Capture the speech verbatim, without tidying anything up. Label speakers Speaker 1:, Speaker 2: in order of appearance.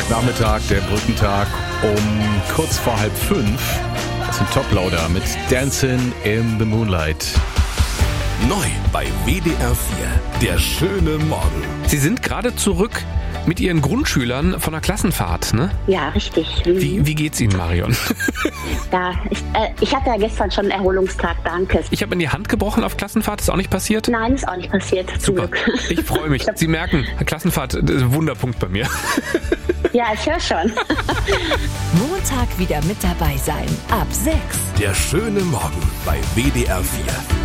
Speaker 1: Montagnachmittag, der Brückentag um kurz vor halb fünf. Das sind Top-Lauder mit Dancing in the Moonlight.
Speaker 2: Neu bei W D R vier, der schöne Morgen.
Speaker 3: Sie sind gerade zurück mit Ihren Grundschülern von der Klassenfahrt, ne?
Speaker 4: Ja, richtig. Mhm.
Speaker 3: Wie, wie geht's Ihnen, Marion?
Speaker 4: Ja, ich, äh, ich hatte ja gestern schon einen Erholungstag, danke.
Speaker 3: Ich habe in die Hand gebrochen auf Klassenfahrt, ist auch nicht passiert?
Speaker 4: Nein, ist auch nicht passiert. Zum
Speaker 3: Super,
Speaker 4: Glück.
Speaker 3: ich freue mich. Sie merken, Klassenfahrt ist ein Wunderpunkt bei mir.
Speaker 4: Ja, ich höre schon.
Speaker 5: Montag wieder mit dabei sein, ab sechs.
Speaker 2: Der schöne Morgen bei W D R vier.